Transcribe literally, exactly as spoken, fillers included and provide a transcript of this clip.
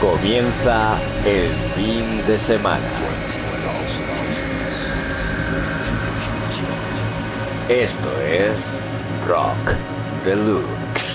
Comienza el fin de semana. Esto es Rock Deluxe.